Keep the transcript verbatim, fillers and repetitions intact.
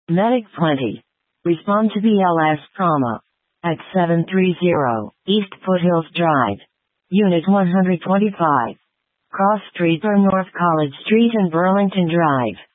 Medic twenty. Respond to B L S trauma. At seven thirty East Foothills Drive. Unit one twenty-five. Cross Street or North College Street and Burlington Drive.